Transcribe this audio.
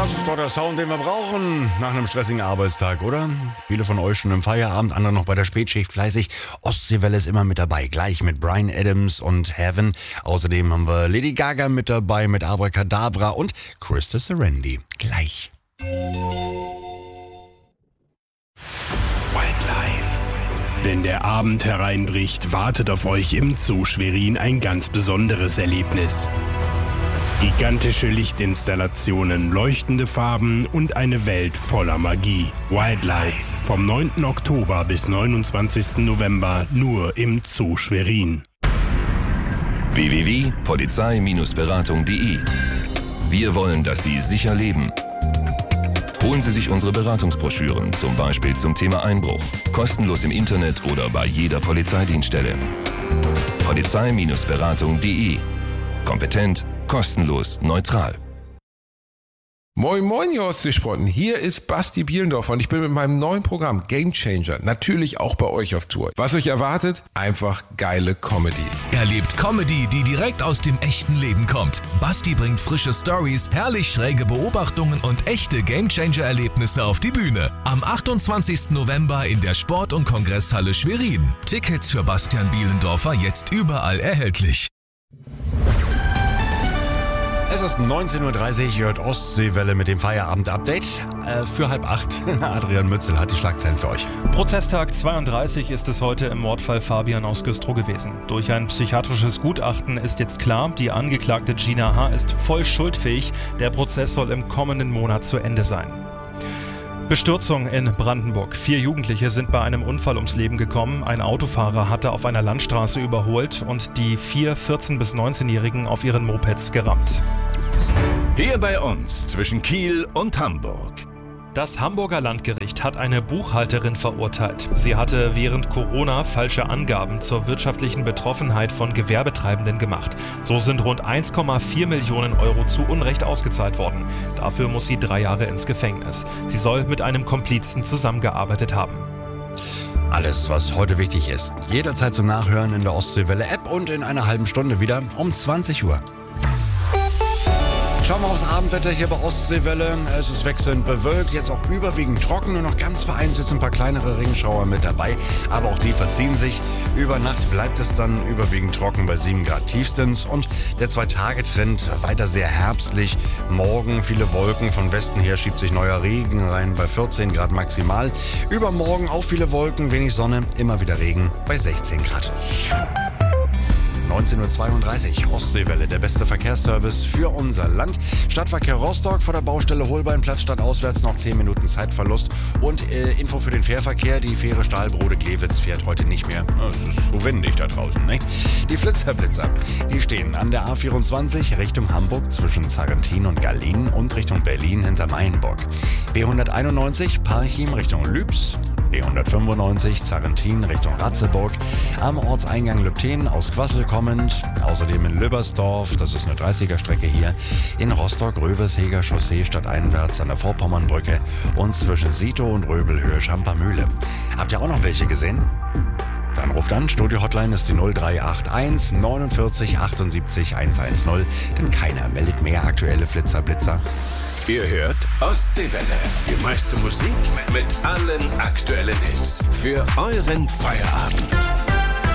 Das ist doch der Sound, den wir brauchen nach einem stressigen Arbeitstag, oder? Viele von euch schon im Feierabend, andere noch bei der Spätschicht fleißig. Ostseewelle ist immer mit dabei, gleich mit Bryan Adams und Heaven. Außerdem haben wir Lady Gaga mit dabei mit Abracadabra und Krista Serendi. Gleich. White Lines. Wenn der Abend hereinbricht, wartet auf euch im Zoo Schwerin ein ganz besonderes Erlebnis. Gigantische Lichtinstallationen, leuchtende Farben und eine Welt voller Magie. White Lights vom 9. Oktober bis 29. November nur im Zoo Schwerin. www.polizei-beratung.de. Wir wollen, dass Sie sicher leben. Holen Sie sich unsere Beratungsbroschüren, zum Beispiel zum Thema Einbruch. Kostenlos im Internet oder bei jeder Polizeidienststelle. Polizei-beratung.de. Kompetent, kostenlos, neutral. Moin moin, ihr Ostseesprotten. Hier ist Basti Bielendorfer und ich bin mit meinem neuen Programm Game Changer natürlich auch bei euch auf Tour. Was euch erwartet? Einfach geile Comedy. Erlebt Comedy, die direkt aus dem echten Leben kommt. Basti bringt frische Stories, herrlich schräge Beobachtungen und echte Gamechanger-Erlebnisse auf die Bühne. Am 28. November in der Sport- und Kongresshalle Schwerin. Tickets für Bastian Bielendorfer jetzt überall erhältlich. Es ist 19.30 Uhr, ihr hört Ostseewelle mit dem Feierabend-Update. Für 7:30. Adrian Mützel hat die Schlagzeilen für euch. Prozesstag 32 ist es heute im Mordfall Fabian aus Güstrow gewesen. Durch ein psychiatrisches Gutachten ist jetzt klar, die Angeklagte Gina H. ist voll schuldfähig. Der Prozess soll im kommenden Monat zu Ende sein. Bestürzung in Brandenburg. 4 Jugendliche sind bei einem Unfall ums Leben gekommen. Ein Autofahrer hatte auf einer Landstraße überholt und die 4 14- bis 19-Jährigen auf ihren Mopeds gerammt. Hier bei uns zwischen Kiel und Hamburg. Das Hamburger Landgericht hat eine Buchhalterin verurteilt. Sie hatte während Corona falsche Angaben zur wirtschaftlichen Betroffenheit von Gewerbetreibenden gemacht. So sind rund 1,4 Millionen Euro zu Unrecht ausgezahlt worden. Dafür muss sie 3 Jahre ins Gefängnis. Sie soll mit einem Komplizen zusammengearbeitet haben. Alles, was heute wichtig ist. Jederzeit zum Nachhören in der Ostseewelle-App und in einer halben Stunde wieder um 20 Uhr. Schauen wir aufs Abendwetter hier bei Ostseewelle. Es ist wechselnd bewölkt, jetzt auch überwiegend trocken. Nur noch ganz vereinzelt ein paar kleinere Regenschauer mit dabei. Aber auch die verziehen sich. Über Nacht bleibt es dann überwiegend trocken bei 7 Grad tiefstens. Und der 2-Tage-Trend weiter sehr herbstlich. Morgen viele Wolken. Von Westen her schiebt sich neuer Regen rein bei 14 Grad maximal. Übermorgen auch viele Wolken, wenig Sonne, immer wieder Regen bei 16 Grad. 19.32 Uhr, Ostseewelle, der beste Verkehrsservice für unser Land. Stadtverkehr Rostock vor der Baustelle Holbeinplatz, stadtauswärts noch 10 Minuten Zeitverlust. Und Info für den Fährverkehr, die Fähre Stahlbrode-Glewitz fährt heute nicht mehr. Es ist so windig da draußen, ne? Die Flitzer, die stehen an der A24 Richtung Hamburg zwischen Zarrentin und Gallien und Richtung Berlin hinter Mayenburg. B191 Parchim Richtung Lübs. B195 Zarrentin Richtung Ratzeburg, am Ortseingang Lübten aus Quassel kommend, außerdem in Lübbersdorf, das ist eine 30er-Strecke hier, in Rostock Röversheger Chaussee stadteinwärts an der Vorpommernbrücke und zwischen Sito und Röbelhöhe Schampermühle. Habt ihr auch noch welche gesehen? Dann ruft an, Studio-Hotline ist die 0381 49 78 110, denn keiner meldet mehr aktuelle Blitzer. Ihr hört Ostseewelle. Die meiste Musik mit allen aktuellen Hits für euren Feierabend.